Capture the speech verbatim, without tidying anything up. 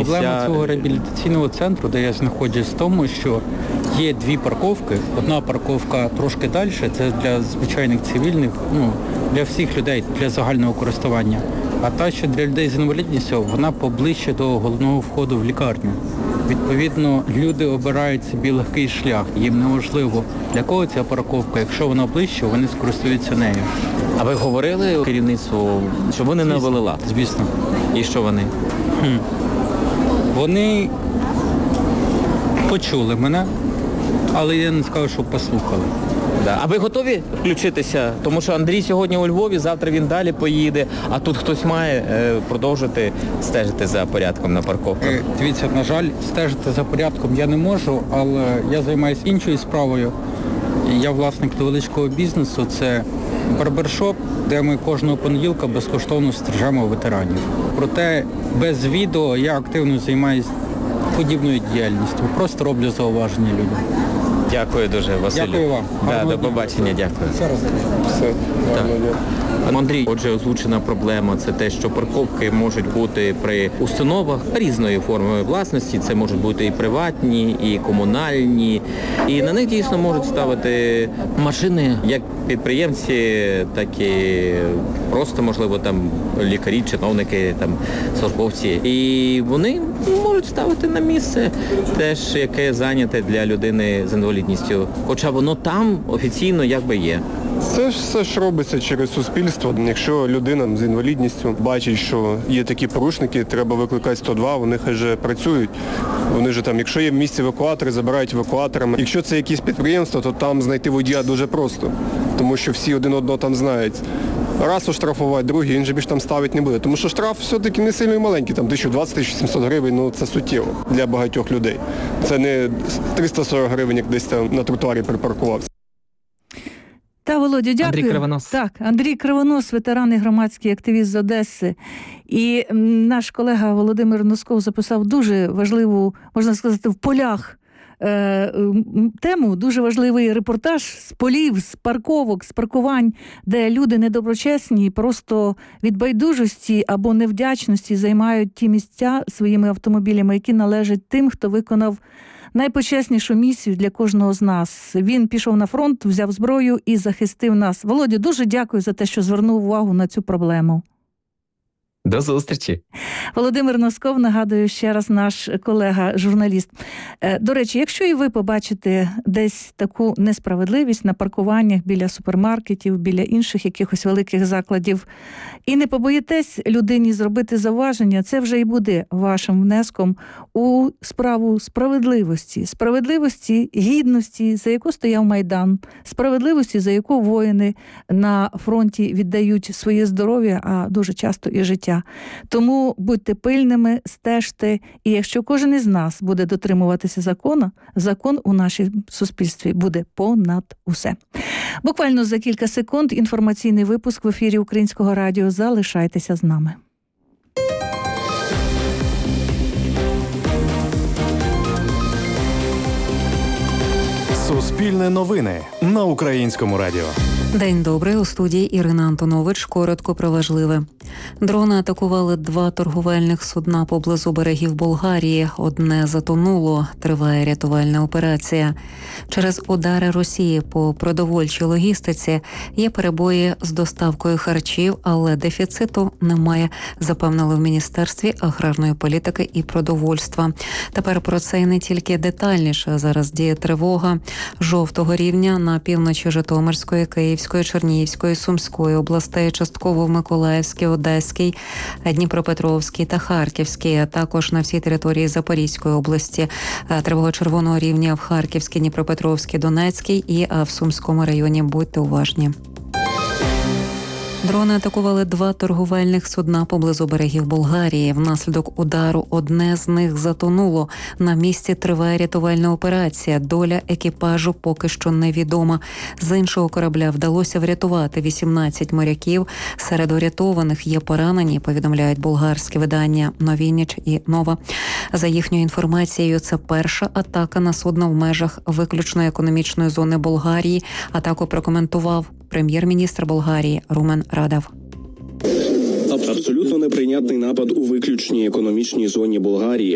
Проблема цього реабілітаційного центру, де я знаходжусь, в тому, що є дві парковки. Одна парковка трошки далі, це для звичайних цивільних, ну, для всіх людей, для загального користування. А та, що для людей з інвалідністю, вона поближче до головного входу в лікарню. Відповідно, люди обирають собі легкий шлях. Їм неможливо, для кого ця парковка. Якщо вона ближче, вони скористуються нею. А ви говорили керівництву, що вони навели лад? Звісно. І що вони? Хм. Вони почули мене, але я не скажу, що послухали. Да. А ви готові включитися? Тому що Андрій сьогодні у Львові, завтра він далі поїде, а тут хтось має е, продовжити стежити за порядком на парковках. Е, дивіться, на жаль, стежити за порядком я не можу, але я займаюся іншою справою. Я власник невеличкого бізнесу, це барбершоп, де ми кожного понеділка безкоштовно стрижемо ветеранів. Проте без відео я активно займаюся подібною діяльністю, просто роблю зауваження людям. Дякую дуже, Василю. Дякую вам. Да, до побачення, дякую. Все раз. Все. Андрій, отже, озвучена проблема – це те, що парковки можуть бути при установах різної форми власності. Це можуть бути і приватні, і комунальні. І на них дійсно можуть ставити машини як підприємці, так і просто, можливо, там лікарі, чиновники, там службовці. І вони можуть ставити на місце теж, яке зайняте для людини з інвалідністю. Хоча воно там офіційно якби є. Це ж все ж робиться через суспільство. Якщо людина з інвалідністю бачить, що є такі порушники, треба викликати сто два, вони хай же працюють. Вони ж там, якщо є в місці евакуатори, забирають евакуаторами. Якщо це якісь підприємства, то там знайти водія дуже просто, тому що всі один одного там знають. Раз оштрафувати, другий, він же більш там ставити не буде. Тому що штраф все-таки не сильно і маленький, там тисяча двадцять - тисяча сімсот гривень, ну це суттєво для багатьох людей. Це не триста сорок гривень, як десь там на тротуарі припаркувався. Та, Володю, дякую. Андрій Кривонос. Так, Андрій Кривонос, ветеран і громадський активіст з Одеси. І наш колега Володимир Носков записав дуже важливу, можна сказати, в полях е, тему, дуже важливий репортаж з полів, з парковок, з паркувань, де люди недоброчесні, просто від байдужості або невдячності займають ті місця своїми автомобілями, які належать тим, хто виконав найпочеснішу місію для кожного з нас. Він пішов на фронт, взяв зброю і захистив нас. Володю, дуже дякую за те, що звернув увагу на цю проблему. До зустрічі. Володимир Носков, нагадую ще раз, наш колега-журналіст. До речі, якщо і ви побачите десь таку несправедливість на паркуваннях біля супермаркетів, біля інших якихось великих закладів, і не побоїтесь людині зробити зауваження, це вже і буде вашим внеском у справу справедливості. Справедливості, гідності, за яку стояв Майдан. Справедливості, за яку воїни на фронті віддають своє здоров'я, а дуже часто і життя. Тому будьте пильними, стежте, і якщо кожен із нас буде дотримуватися закону, закон у нашому суспільстві буде понад усе. Буквально за кілька секунд інформаційний випуск в ефірі Українського радіо. Залишайтеся з нами. Суспільне новини на Українському радіо. День добрий, у студії Ірина Антонович. Коротко про важливе. Дрони атакували два торговельних судна поблизу берегів Болгарії. Одне затонуло. Триває рятувальна операція. Через удари Росії по продовольчій логістиці є перебої з доставкою харчів, але дефіциту немає, запевнили в Міністерстві аграрної політики і продовольства. Тепер про це і не тільки детальніше. Зараз діє тривога жовтого рівня на півночі Житомирської, Київської, Чернігівської, Сумської областей, частково в Миколаївській, Одеській, Дніпропетровській та Харківській, а також на всій території Запорізької області. Тривога червоного рівня в Харківській, Дніпропетровській, Донецькій і в Сумському районі. Будьте уважні. Дрони атакували два торговельних судна поблизу берегів Болгарії. Внаслідок удару одне з них затонуло. На місці триває рятувальна операція. Доля екіпажу поки що невідома. З іншого корабля вдалося врятувати вісімнадцять моряків. Серед врятованих є поранені, повідомляють болгарські видання «Нові ніч» і «Нова». За їхньою інформацією, це перша атака на судно в межах виключної економічної зони Болгарії. Атаку прокоментував прем'єр-міністр Болгарії Румен Радев. Абсолютно неприйнятний напад у виключній економічній зоні Болгарії.